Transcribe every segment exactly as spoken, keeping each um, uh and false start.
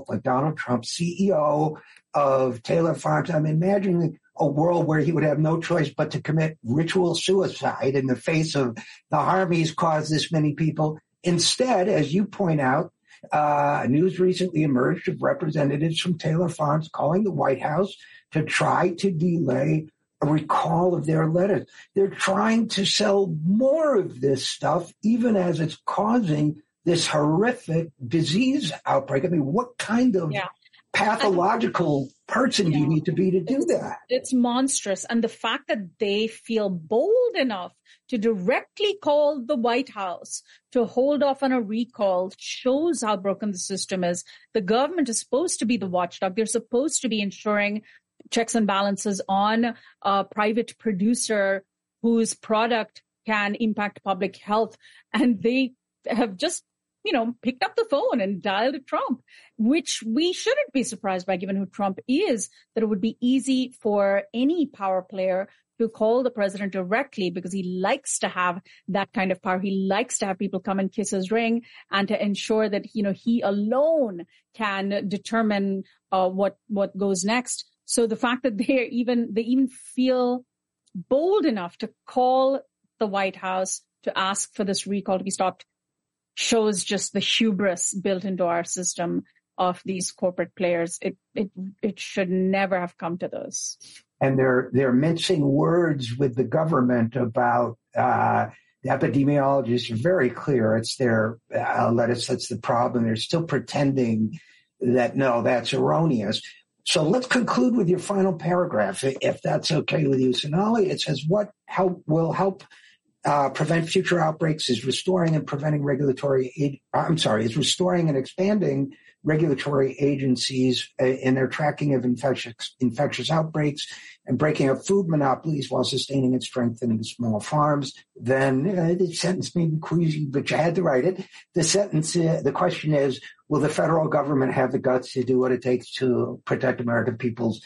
like Donald Trump, C E O of Taylor Farms. I'm imagining a world where he would have no choice but to commit ritual suicide in the face of the harm he's caused this many people. Instead, as you point out, uh, news recently emerged of representatives from Taylor Farms calling the White House to try to delay a recall of their lettuce. They're trying to sell more of this stuff, even as it's causing this horrific disease outbreak. I mean, what kind of yeah. pathological person yeah. do you need to be to do it's, that? It's monstrous. And the fact that they feel bold enough to directly call the White House to hold off on a recall shows how broken the system is. The government is supposed to be the watchdog. They're supposed to be ensuring checks and balances on a private producer whose product can impact public health. And they have just, you know, picked up the phone and dialed Trump, which we shouldn't be surprised by given who Trump is, that it would be easy for any power player to call the president directly because he likes to have that kind of power. He likes to have people come and kiss his ring and to ensure that, you know, he alone can determine uh, what, what goes next. So the fact that they even, they even feel bold enough to call the White House to ask for this recall to be stopped shows just the hubris built into our system of these corporate players. It, it, it should never have come to this. And they're, they're mincing words with the government about, uh, the epidemiologists are very clear. It's their uh, lettuce that's the problem. They're still pretending that, no, that's erroneous. So let's conclude with your final paragraph, if that's okay with you, Sonali. It says, what help will help uh, prevent future outbreaks is restoring and preventing regulatory, I'm sorry, is restoring and expanding regulatory agencies in their tracking of infectious, infectious outbreaks and breaking up food monopolies while sustaining and strengthening small farms. Then uh, the sentence may be queasy, but you had to write it. The sentence, uh, the question is, will the federal government have the guts to do what it takes to protect American people's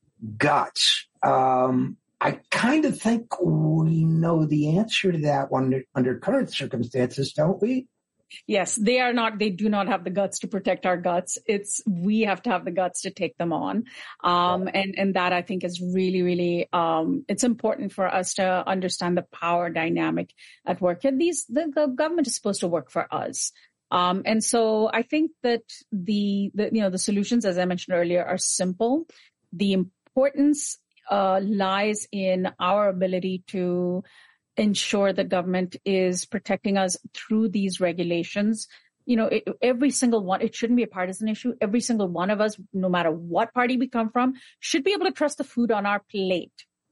guts? Um, I kind of think we know the answer to that one under, under current circumstances, don't we? Yes, they are not, they do not have the guts to protect our guts. It's, we have to have the guts to take them on. Um, and, and that I think is really, really, um, it's important for us to understand the power dynamic at work. And these, the, the government is supposed to work for us. Um, and so I think that the, the, you know, the solutions, as I mentioned earlier, are simple. The importance, uh, lies in our ability to ensure that government is protecting us through these regulations. You know, it, every single one, it shouldn't be a partisan issue. Every single one of us, no matter what party we come from, should be able to trust the food on our plate.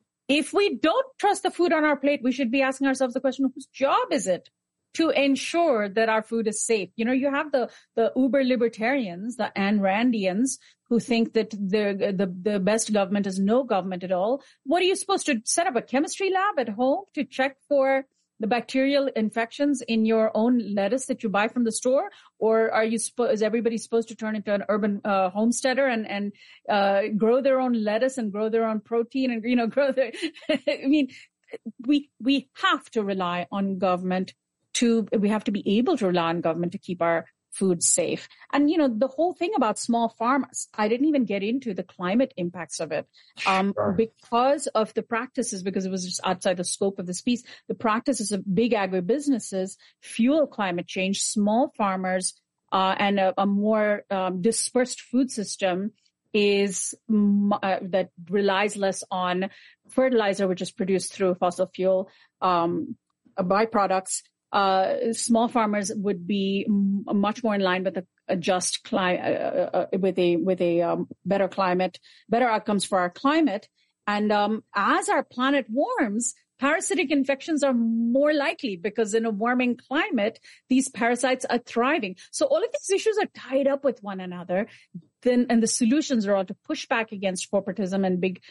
If we don't trust the food on our plate, we should be asking ourselves the question, whose job is it to ensure that our food is safe? You know, you have the, the uber libertarians, the Ayn Randians, who think that the, the, the best government is no government at all. What are you supposed to set up a chemistry lab at home to check for the bacterial infections in your own lettuce that you buy from the store? Or are you supposed, is everybody supposed to turn into an urban, uh, homesteader and, and, uh, grow their own lettuce and grow their own protein and, you know, grow their, I mean, we, we have to rely on government to, we have to be able to rely on government to keep our food safe. And, you know, the whole thing about small farmers, I didn't even get into the climate impacts of it. Um, sure. Because of the practices, because it was just outside the scope of this piece, the practices of big agribusinesses fuel climate change. Small farmers, uh, and a, a more, um, dispersed food system is, uh, that relies less on fertilizer, which is produced through fossil fuel, um, byproducts. Uh, small farmers would be m- much more in line with a, a just climate, uh, uh, with a, with a, um, better climate, better outcomes for our climate. And, um, as our planet warms, parasitic infections are more likely because in a warming climate, these parasites are thriving. So all of these issues are tied up with one another. Then, and the solutions are all to push back against corporatism and big,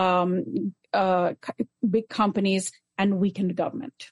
um, uh, big companies and weaken government.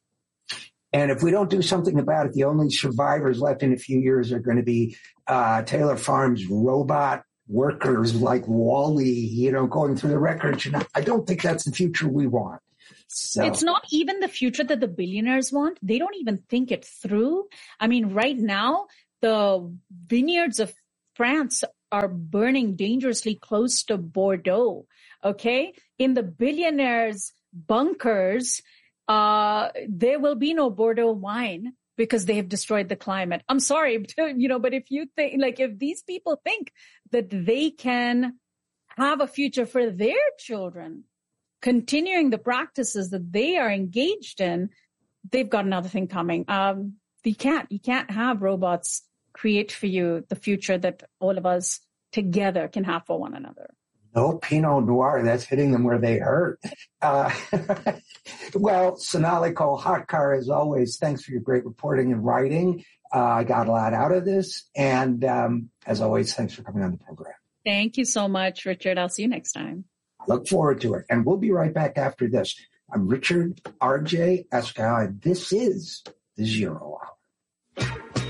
And if we don't do something about it, the only survivors left in a few years are going to be uh Taylor Farms robot workers like Wall-E, you know, going through the records. And I don't think that's the future we want. So. It's not even the future that the billionaires want. They don't even think it through. I mean, right now, the vineyards of France are burning dangerously close to Bordeaux. Okay. In the billionaires' bunkers, uh, there will be no Bordeaux wine because they have destroyed the climate. I'm sorry, you know, but if you think, like, if these people think that they can have a future for their children, continuing the practices that they are engaged in, they've got another thing coming. Um, you can't, you can't have robots create for you the future that all of us together can have for one another. No Pinot Noir, that's hitting them where they hurt. Uh, well, Sonali Kolhatkar, as always, thanks for your great reporting and writing. Uh, I got a lot out of this. And um, as always, thanks for coming on the program. Thank you so much, Richard. I'll see you next time. I look forward to it. And we'll be right back after this. I'm Richard R J Eskow, and this is The Zero Hour.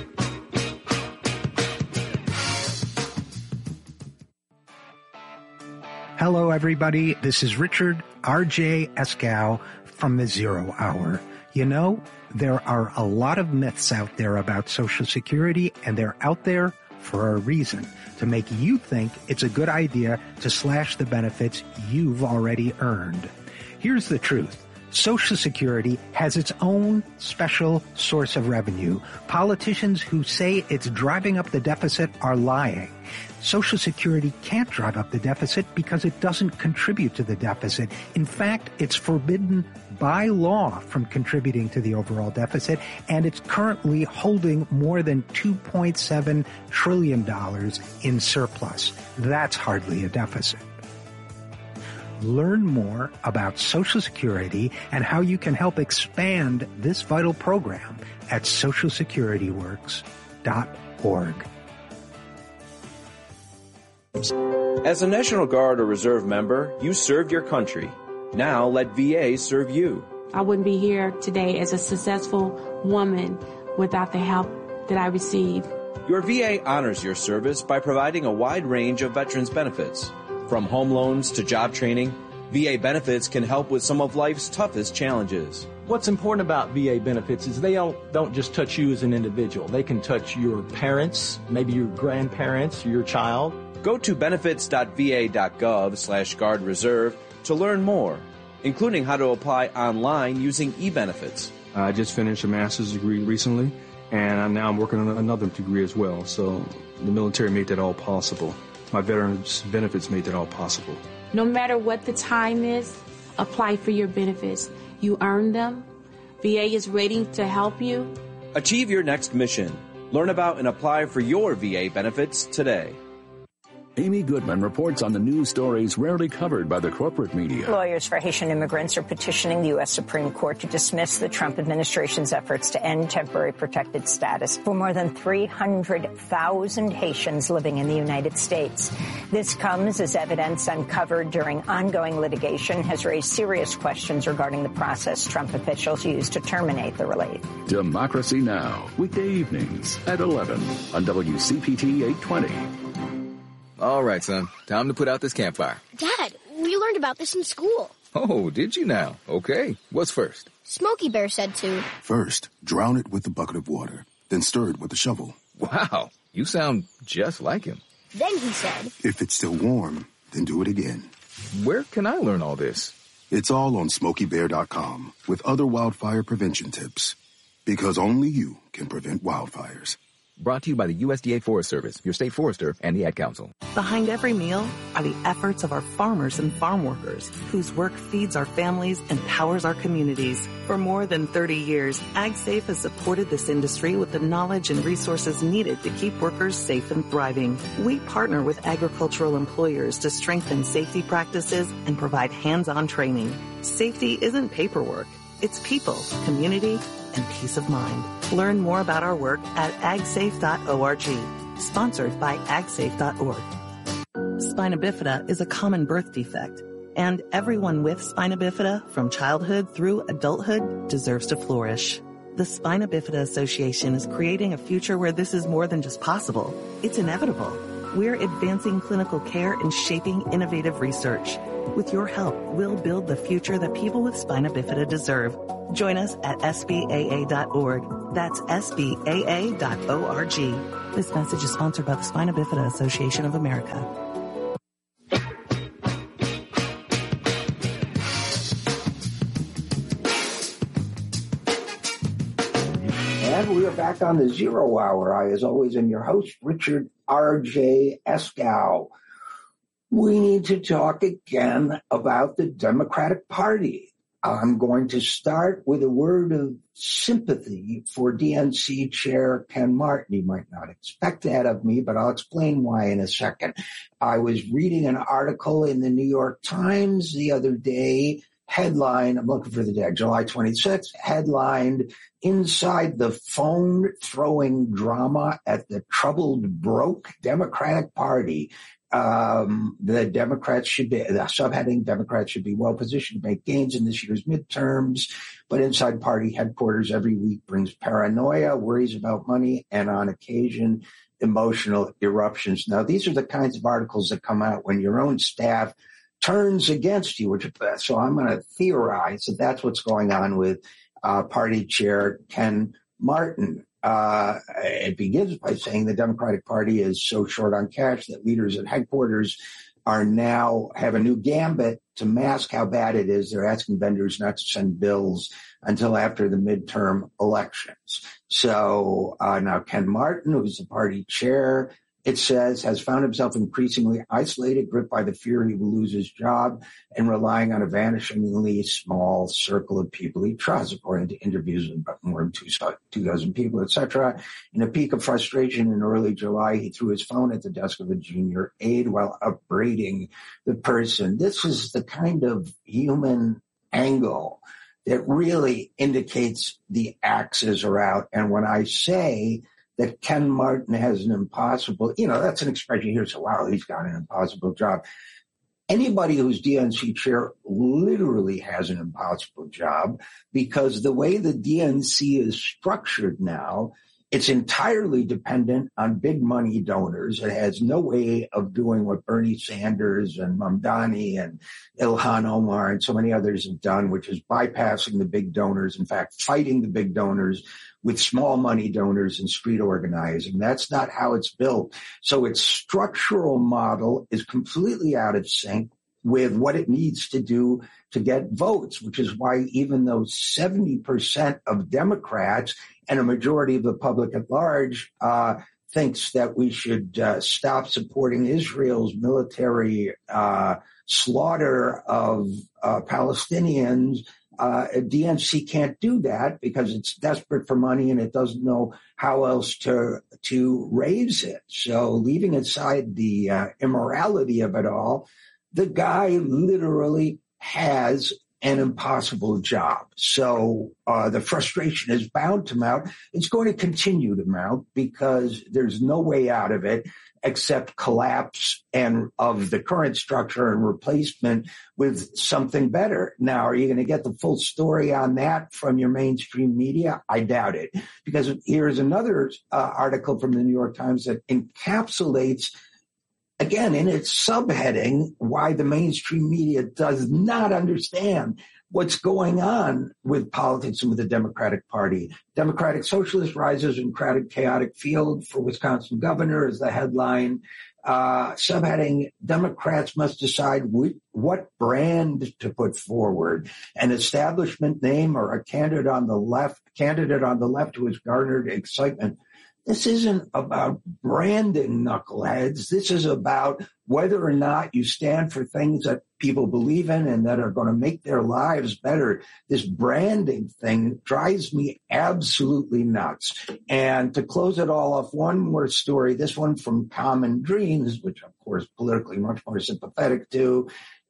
Hello, everybody. This is Richard R J Eskow from The Zero Hour. You know, there are a lot of myths out there about Social Security, and they're out there for a reason, to make you think it's a good idea to slash the benefits you've already earned. Here's the truth. Social Security has its own special source of revenue. Politicians who say it's driving up the deficit are lying. Social Security can't drive up the deficit because it doesn't contribute to the deficit. In fact, it's forbidden by law from contributing to the overall deficit, and it's currently holding more than two point seven trillion dollars in surplus. That's hardly a deficit. Learn more about Social Security and how you can help expand this vital program at social security works dot org. As a National Guard or Reserve member, you served your country. Now let V A serve you. I wouldn't be here today as a successful woman without the help that I received. Your V A honors your service by providing a wide range of veterans benefits. From home loans to job training, V A benefits can help with some of life's toughest challenges. What's important about V A benefits is they don't, don't just touch you as an individual. They can touch your parents, maybe your grandparents, your child. Go to benefits.va.gov slash guard reserve to learn more, including how to apply online using eBenefits. I just finished a master's degree recently, and now I'm working on another degree as well. So the military made that all possible. My veterans benefits made that all possible. No matter what the time is, apply for your benefits. You earn them. V A is waiting to help you. Achieve your next mission. Learn about and apply for your V A benefits today. Amy Goodman reports on the news stories rarely covered by the corporate media. Lawyers for Haitian immigrants are petitioning the U S Supreme Court to dismiss the Trump administration's efforts to end temporary protected status for more than three hundred thousand Haitians living in the United States. This comes as evidence uncovered during ongoing litigation has raised serious questions regarding the process Trump officials used to terminate the relief. Democracy Now!, weekday evenings at eleven on W C P T eight twenty. All right, son. Time to put out this campfire. Dad, we learned about this in school. Oh, did you now? Okay. What's first? Smokey Bear said to. First, drown it with a bucket of water, then stir it with a shovel. Wow. You sound just like him. Then he said. If it's still warm, then do it again. Where can I learn all this? It's all on smokey bear dot com with other wildfire prevention tips. Because only you can prevent wildfires. Brought to you by the U S D A Forest Service, your state forester, and the Ad Council. Behind every meal are the efforts of our farmers and farm workers, whose work feeds our families and powers our communities. For more than thirty years, AgSafe has supported this industry with the knowledge and resources needed to keep workers safe and thriving. We partner with agricultural employers to strengthen safety practices and provide hands-on training. Safety isn't paperwork. It's people, community, and peace of mind. Learn more about our work at ag safe dot org. Sponsored by ag safe dot org. Spina bifida is a common birth defect, and everyone with spina bifida from childhood through adulthood deserves to flourish. The Spina Bifida Association is creating a future where this is more than just possible. It's inevitable. We're advancing clinical care and shaping innovative research. With your help, we'll build the future that people with spina bifida deserve. Join us at S B A A dot org. That's S B A A dot org. This message is sponsored by the Spina Bifida Association of America. And we are back on the Zero Hour. I, as always, am your host, Richard R J Eskow. We need to talk again about the Democratic Party. I'm going to start with a word of sympathy for D N C Chair Ken Martin. You might not expect that of me, but I'll explain why in a second. I was reading an article in the New York Times the other day, headline, I'm looking for the day, July twenty-sixth, headlined, "Inside the Phone-Throwing Drama at the Troubled Broke Democratic Party." Um, the Democrats should be, the subheading, Democrats should be well positioned to make gains in this year's midterms, but inside party headquarters every week brings paranoia, worries about money, and on occasion, emotional eruptions. Now, these are the kinds of articles that come out when your own staff turns against you, which, so I'm going to theorize that that's what's going on with uh, party chair Ken Martin. Uh, it begins by saying the Democratic Party is so short on cash that leaders at headquarters are now have a new gambit to mask how bad it is. They're asking vendors not to send bills until after the midterm elections. So uh, now Ken Martin, who's the party chair, it says, has found himself increasingly isolated, gripped by the fear he will lose his job, and relying on a vanishingly small circle of people he trusts, according to interviews with more than two, two dozen people, et cetera. In a peak of frustration in early July, he threw his phone at the desk of a junior aide while upbraiding the person. This is the kind of human angle that really indicates the axes are out. And when I say that Ken Martin has an impossible, you know, that's an expression here. So, wow, he's got an impossible job. Anybody who's D N C chair literally has an impossible job, because the way the D N C is structured now, it's entirely dependent on big money donors. It has no way of doing what Bernie Sanders and Mamdani and Ilhan Omar and so many others have done, which is bypassing the big donors, in fact, fighting the big donors with small money donors and street organizing. That's not how it's built. So its structural model is completely out of sync with what it needs to do to get votes, which is why even though seventy percent of Democrats and a majority of the public at large uh, thinks that we should uh, stop supporting Israel's military uh, slaughter of uh, Palestinians, uh, D N C can't do that because it's desperate for money and it doesn't know how else to to raise it. So leaving aside the uh, immorality of it all, the guy literally has an impossible job. So uh, the frustration is bound to mount. It's going to continue to mount because there's no way out of it except collapse and of the current structure and replacement with something better. Now, are you going to get the full story on that from your mainstream media? I doubt it, because here's another uh, article from the New York Times that encapsulates, again, in its subheading, why the mainstream media does not understand what's going on with politics and with the Democratic Party. Democratic Socialist rises in crowded, chaotic field for Wisconsin governor is the headline. Uh, subheading, Democrats must decide wh- what brand to put forward, an establishment name or a candidate on the left, candidate on the left who has garnered excitement. This isn't about branding, knuckleheads. This is about whether or not you stand for things that people believe in and that are going to make their lives better. This branding thing drives me absolutely nuts. And to close it all off, one more story, this one from Common Dreams, which of course politically much more sympathetic to.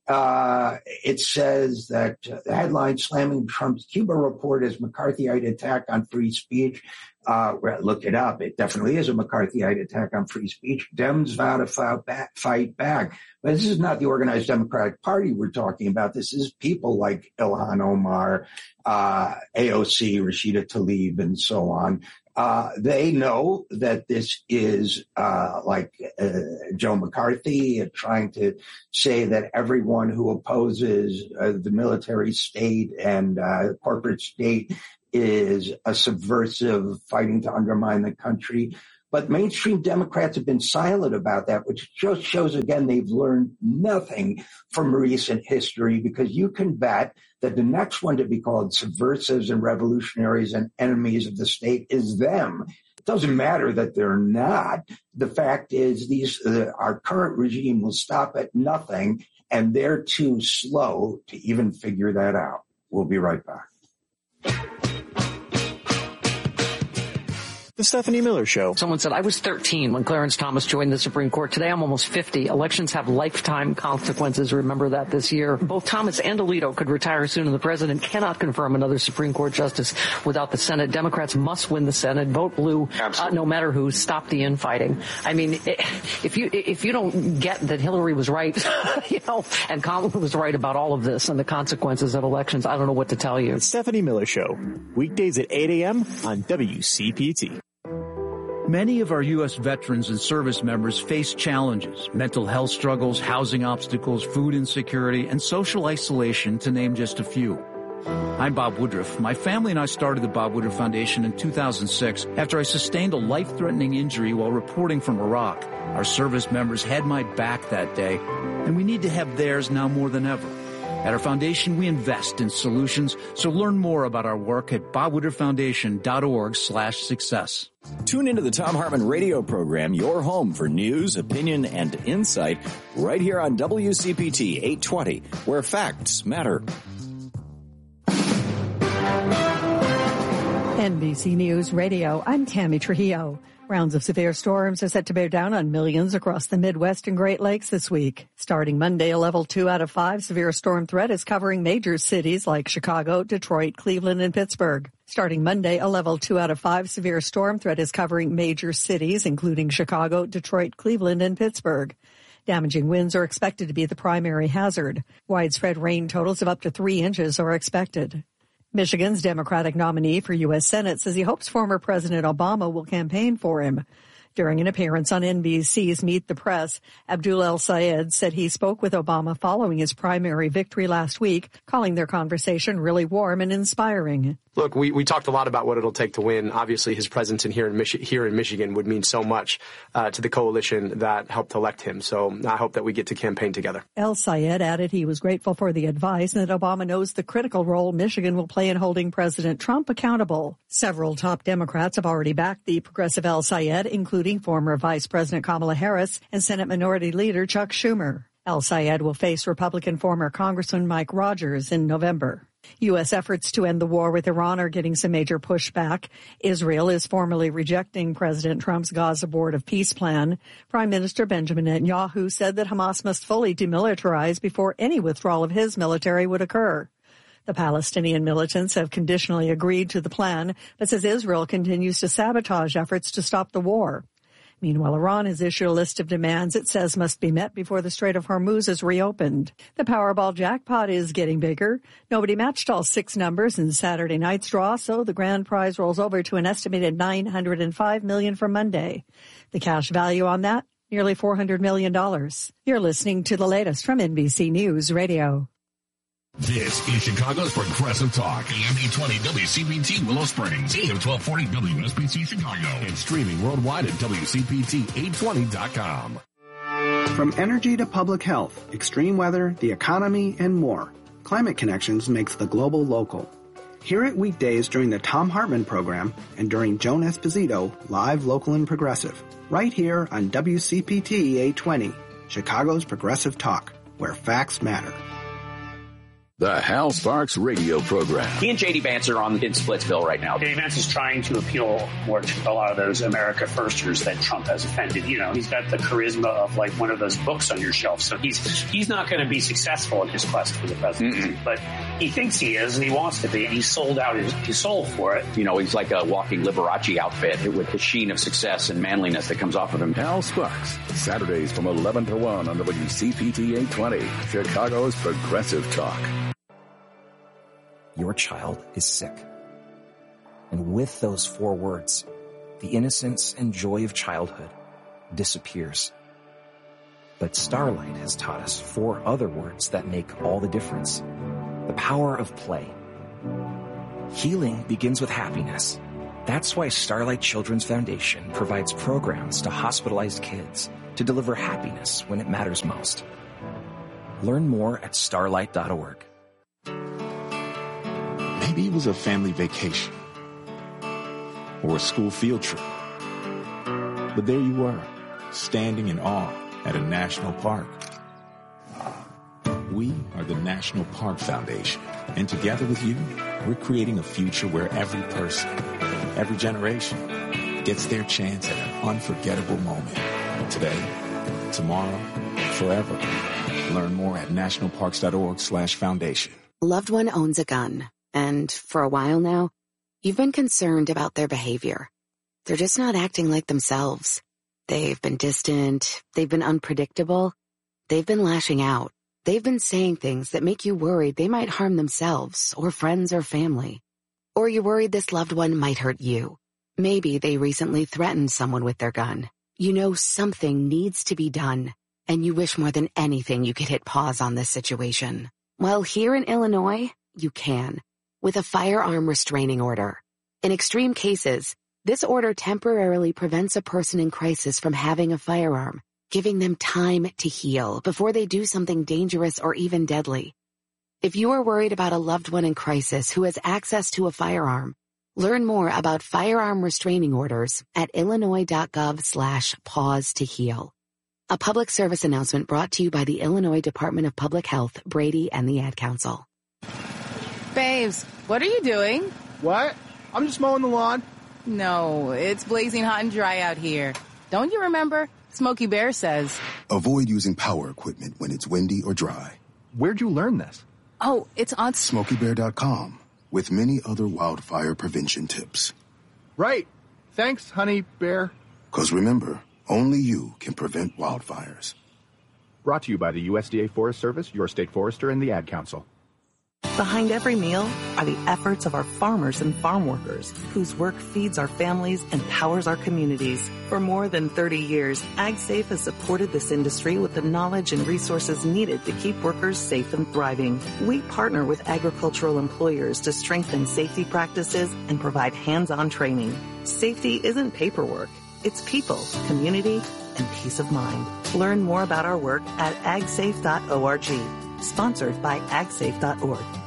Uh, it says that uh, the headline slamming Trump's Cuba report is McCarthyite attack on free speech. Uh, look it up. It definitely is a McCarthyite attack on free speech. Dems vow to fight back, fight back. But this is not the organized Democratic Party we're talking about. This is people like Ilhan Omar, uh, A O C, Rashida Tlaib, and so on. Uh, they know that this is uh, like uh, Joe McCarthy uh, trying to say that everyone who opposes uh, the military state and uh, corporate state is a subversive fighting to undermine the country. But mainstream Democrats have been silent about that, which just shows, again, they've learned nothing from recent history, because you can bet that the next one to be called subversives and revolutionaries and enemies of the state is them. It doesn't matter that they're not. The fact is, these uh, our current regime will stop at nothing, and they're too slow to even figure that out. We'll be right back. The Stephanie Miller Show. Someone said, I was thirteen when Clarence Thomas joined the Supreme Court. Today I'm almost fifty. Elections have lifetime consequences. Remember that this year. Both Thomas and Alito could retire soon, and the president cannot confirm another Supreme Court justice without the Senate. Democrats must win the Senate. Vote blue, uh, no matter who. Stop the infighting. I mean, if you if you don't get that Hillary was right, you know, and Kamala was right about all of this and the consequences of elections, I don't know what to tell you. The Stephanie Miller Show. Weekdays at eight a.m. on W C P T. Many of our U S veterans and service members face challenges, mental health struggles, housing obstacles, food insecurity, and social isolation, to name just a few. I'm Bob Woodruff. My family and I started the Bob Woodruff Foundation in two thousand six after I sustained a life-threatening injury while reporting from Iraq. Our service members had my back that day, and we need to have theirs now more than ever. At our foundation, we invest in solutions, so learn more about our work at bob woodruff foundation dot org slash success. Tune into the Thom Hartmann radio program, your home for news, opinion, and insight, right here on W C P T eight twenty, where facts matter. N B C News Radio, I'm Tammy Trujillo. Rounds of severe storms are set to bear down on millions across the Midwest and Great Lakes this week. Starting Monday, a level two out of five severe storm threat is covering major cities like Chicago, Detroit, Cleveland, and Pittsburgh. Starting Monday, a level two out of five severe storm threat is covering major cities, including Chicago, Detroit, Cleveland, and Pittsburgh. Damaging winds are expected to be the primary hazard. Widespread rain totals of up to three inches are expected. Michigan's Democratic nominee for U S Senate says he hopes former President Obama will campaign for him. During an appearance on N B C's Meet the Press, Abdul El-Sayed said he spoke with Obama following his primary victory last week, calling their conversation really warm and inspiring. Look, we, we talked a lot about what it'll take to win. Obviously, his presence in here in, Michi- here in Michigan would mean so much uh, to the coalition that helped elect him. So I hope that we get to campaign together. El-Sayed added he was grateful for the advice and that Obama knows the critical role Michigan will play in holding President Trump accountable. Several top Democrats have already backed the progressive El-Sayed, including former Vice President Kamala Harris and Senate Minority Leader Chuck Schumer. El-Sayed will face Republican former Congressman Mike Rogers in November. U S efforts to end the war with Iran are getting some major pushback. Israel is formally rejecting President Trump's Gaza Board of Peace plan. Prime Minister Benjamin Netanyahu said that Hamas must fully demilitarize before any withdrawal of his military would occur. The Palestinian militants have conditionally agreed to the plan, but says Israel continues to sabotage efforts to stop the war. Meanwhile, Iran has issued a list of demands it says must be met before the Strait of Hormuz is reopened. The Powerball jackpot is getting bigger. Nobody matched all six numbers in Saturday night's draw, so the grand prize rolls over to an estimated nine hundred five million dollars for Monday. The cash value on that, nearly four hundred million dollars. You're listening to the latest from N B C News Radio. This is Chicago's Progressive Talk, A M eight twenty W C P T Willow Springs, A M twelve forty W S B C Chicago, and streaming worldwide at W C P T eight twenty dot com. From energy to public health, extreme weather, the economy, and more, Climate Connections makes the global local. Hear it weekdays during the Thom Hartmann program and during Joan Esposito, live, local, and progressive, right here on W C P T eight twenty, Chicago's Progressive Talk, where facts matter. The Hal Sparks radio program. He and J D Vance are on in Splitsville right now. J D Vance is trying to appeal more to a lot of those America Firsters that Trump has offended. You know, he's got the charisma of like one of those books on your shelf. So he's he's not going to be successful in his quest for the presidency. Mm-mm. But he thinks he is and he wants to be. And he sold out his, his soul for it. You know, he's like a walking Liberace outfit with the sheen of success and manliness that comes off of him. Hal Sparks, Saturdays from eleven to one on W C P T eight twenty, Chicago's Progressive Talk. Your child is sick. And with those four words, the innocence and joy of childhood disappears. But Starlight has taught us four other words that make all the difference. The power of play. Healing begins with happiness. That's why Starlight Children's Foundation provides programs to hospitalized kids to deliver happiness when it matters most. Learn more at starlight dot org. Maybe it was a family vacation or a school field trip. But there you were, standing in awe at a national park. We are the National Park Foundation, and together with you, we're creating a future where every person, every generation, gets their chance at an unforgettable moment. Today, tomorrow, forever. Learn more at nationalparks.org slash foundation. Loved one owns a gun, and for a while now, you've been concerned about their behavior. They're just not acting like themselves. They've been distant, they've been unpredictable, they've been lashing out. They've been saying things that make you worried they might harm themselves or friends or family. Or you're worried this loved one might hurt you. Maybe they recently threatened someone with their gun. You know something needs to be done, and you wish more than anything you could hit pause on this situation. Well, here in Illinois, you can, with a firearm restraining order. In extreme cases, this order temporarily prevents a person in crisis from having a firearm, giving them time to heal before they do something dangerous or even deadly. If you are worried about a loved one in crisis who has access to a firearm, learn more about firearm restraining orders at illinois.gov slash pause to heal. A public service announcement brought to you by the Illinois Department of Public Health, Brady, and the Ad Council. Babes, what are you doing? What? I'm just mowing the lawn. No, it's blazing hot and dry out here. Don't you remember? Smokey Bear says, avoid using power equipment when it's windy or dry. Where'd you learn this? Oh, it's on smokey bear dot com with many other wildfire prevention tips. Right. Thanks, honey bear. Because remember, only you can prevent wildfires. Brought to you by the U S D A Forest Service, your state forester, and the Ad Council. Behind every meal are the efforts of our farmers and farm workers, whose work feeds our families and powers our communities. For more than thirty years, AgSafe has supported this industry with the knowledge and resources needed to keep workers safe and thriving. We partner with agricultural employers to strengthen safety practices and provide hands-on training. Safety isn't paperwork. It's people, community, and peace of mind. Learn more about our work at ag safe dot org. Sponsored by ag safe dot org.